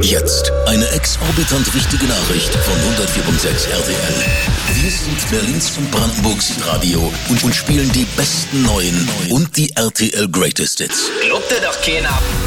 Jetzt eine exorbitant wichtige Nachricht von 104.6 RTL. Wir sind Berlins und Brandenburgs Radio und spielen die besten neuen und die RTL Greatest Hits. Glaubt dir doch keiner.